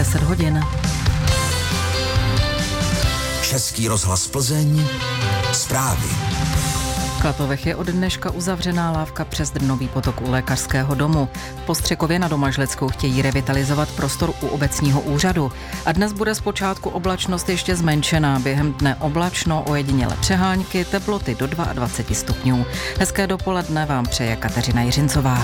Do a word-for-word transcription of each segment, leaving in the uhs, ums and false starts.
deset hodin. Český rozhlas Plzeň, zprávy. V Klatovech je od dneška uzavřená lávka přes Drnový potok u lékařského domu. V Postřekově na Domažlicku chtějí revitalizovat prostor u obecního úřadu. A dnes bude zpočátku oblačnost ještě zmenšená. Během dne oblačno, ojediněle přehánky, teploty do dvacet dva stupňů. Hezké dopoledne vám přeje Kateřina Jiřincová.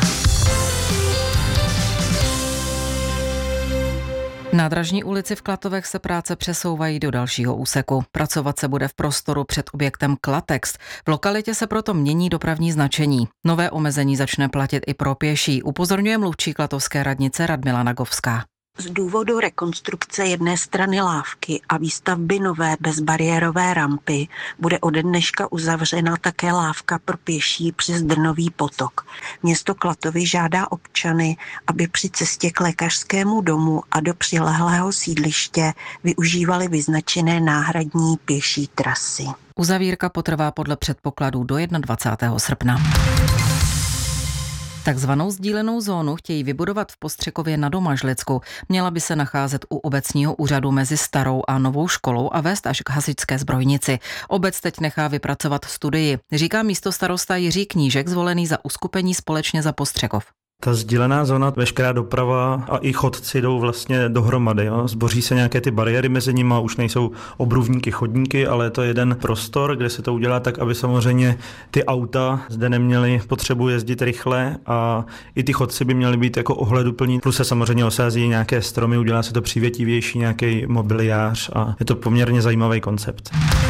V Nádražní ulici v Klatovech se práce přesouvají do dalšího úseku. Pracovat se bude v prostoru před objektem Klatex. V lokalitě se proto mění dopravní značení. Nové omezení začne platit i pro pěší, upozorňuje mluvčí klatovské radnice Radmila Nagovská. Z důvodu rekonstrukce jedné strany lávky a výstavby nové bezbariérové rampy bude ode dneška uzavřena také lávka pro pěší přes Drnový potok. Město Klatovy žádá občany, aby při cestě k lékařskému domu a do přilehlého sídliště využívali vyznačené náhradní pěší trasy. Uzavírka potrvá podle předpokladů do dvacátého prvního srpna. Takzvanou sdílenou zónu chtějí vybudovat v Postřekově na Domažlicku. Měla by se nacházet u obecního úřadu mezi starou a novou školou a vést až k hasičské zbrojnici. Obec teď nechá vypracovat studii, říká místostarosta Jiří Knížek, zvolený za uskupení Společně za Postřekov. Ta sdílená zóna, veškerá doprava a i chodci jdou vlastně dohromady. Jo. Zboří se nějaké ty bariéry mezi nimi, už nejsou obrubníky, chodníky, ale je to jeden prostor, kde se to udělá tak, aby samozřejmě ty auta zde neměly potřebu jezdit rychle a i ty chodci by měly být jako ohleduplní. Plus se samozřejmě osází nějaké stromy, udělá se to přívětivější, nějaký mobiliář a je to poměrně zajímavý koncept.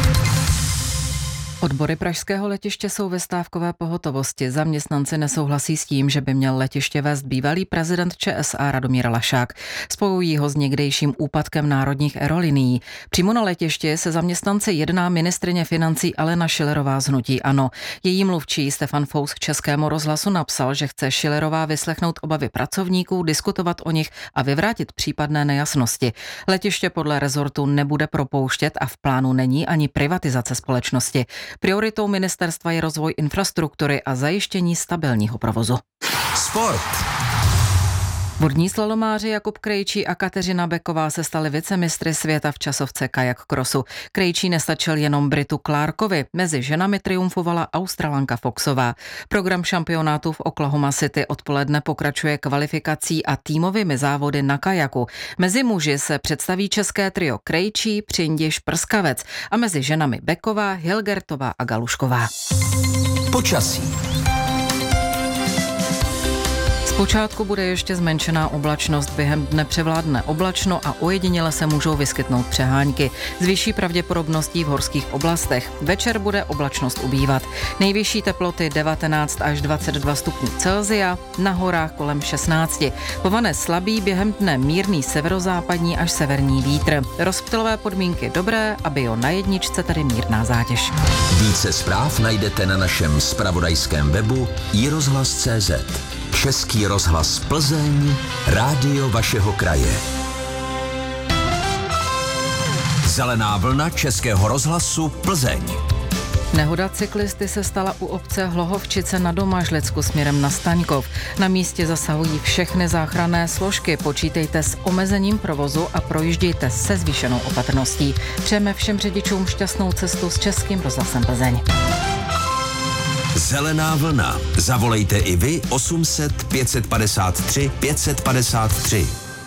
Odbory pražského letiště jsou ve stávkové pohotovosti. Zaměstnanci nesouhlasí s tím, že by měl letiště vést bývalý prezident ČSA Radomír Lašák. Spojují ho s někdejším úpadkem národních aerolinií. Přímo na letišti se zaměstnanci jedná ministryně financí Alena Schillerová z hnutí ANO. Její mluvčí Stefan Fous k Českému rozhlasu napsal, že chce Schillerová vyslechnout obavy pracovníků, diskutovat o nich a vyvrátit případné nejasnosti. Letiště podle rezortu nebude propouštět a v plánu není ani privatizace společnosti. Prioritou ministerstva je rozvoj infrastruktury a zajištění stabilního provozu. Sport. Vodní slalomáři Jakub Krejčí a Kateřina Becková se stali vicemistry světa v časovce kajak krosu. Krejčí nestačil jenom Britu Clarkovi, mezi ženami triumfovala Australanka Foxová. Program šampionátu v Oklahoma City odpoledne pokračuje kvalifikací a týmovými závody na kajaku. Mezi muži se představí české trio Krejčí, Přindiš, Prskavec a mezi ženami Becková, Hilgertová a Galušková. Počasí. Zpočátku bude ještě zmenšená oblačnost, během dne převládne oblačno a ojediněle se můžou vyskytnout přehánky. S vyšší pravděpodobností v horských oblastech. Večer bude oblačnost ubývat. Nejvyšší teploty devatenáct až dvacet dva stupňů Celsia, na horách kolem šestnáct. Povane slabý, během dne mírný severozápadní až severní vítr. Rozptylové podmínky dobré a bio na jedničce, tedy mírná zátěž. Více zpráv najdete na našem zpravodajském webu i rozhlas tečka cé zet. Český rozhlas Plzeň, rádio vašeho kraje. Zelená vlna Českého rozhlasu Plzeň. Nehoda cyklisty se stala u obce Hlohovčice na Domažlicku směrem na Staňkov. Na místě zasahují všechny záchranné složky. Počítejte s omezením provozu a projíždějte se zvýšenou opatrností. Přejeme všem řidičům šťastnou cestu s Českým rozhlasem Plzeň. Zelená vlna. Zavolejte i vy osm set pět padesát tři pět padesát tři.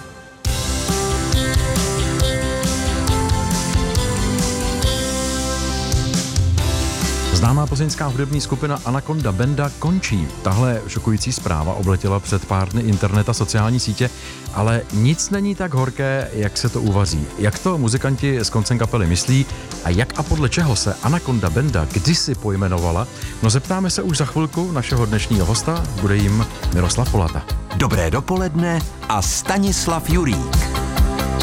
Známá plzeňská hudební skupina Anaconda Banda končí. Tahle šokující zpráva obletěla před pár dny internet a sociální sítě, ale nic není tak horké, jak se to uvaří. Jak to muzikanti z koncem kapely myslí a jak a podle čeho se Anaconda Banda kdysi pojmenovala, no zeptáme se už za chvilku našeho dnešního hosta, bude jim Miroslav Polata. Dobré dopoledne a Stanislav Jurík.